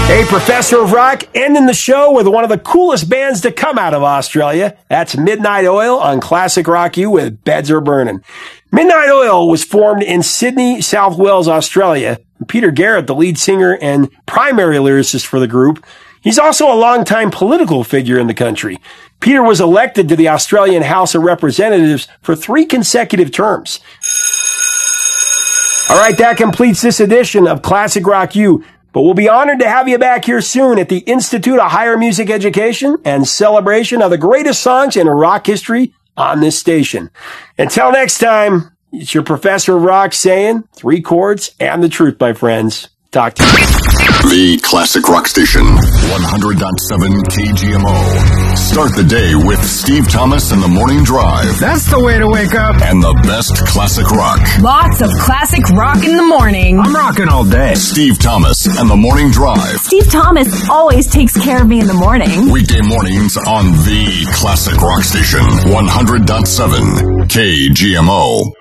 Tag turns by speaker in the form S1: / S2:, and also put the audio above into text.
S1: Hey, Professor of Rock, ending the show with one of the coolest bands to come out of Australia. That's Midnight Oil on Classic Rock U with Beds Are Burning. Midnight Oil was formed in Sydney, South Wales, Australia. Peter Garrett, the lead singer and primary lyricist for the group, he's also a longtime political figure in the country. Peter was elected to the Australian House of Representatives for 3 consecutive terms. All right, that completes this edition of Classic Rock U. But we'll be honored to have you back here soon at the Institute of Higher Music Education and celebration of the greatest songs in rock history on this station. Until next time, it's your Professor of Rock saying 3 chords and the truth, my friends. Talk to you.
S2: The Classic Rock Station, 100.7 KGMO. Start the day with Steve Thomas and the Morning Drive.
S3: That's the way to wake up.
S2: And the best classic rock.
S4: Lots of classic rock in the morning.
S3: I'm rocking all day.
S2: Steve Thomas and the Morning Drive.
S4: Steve Thomas always takes care of me in the morning.
S2: Weekday mornings on the Classic Rock Station, 100.7 KGMO.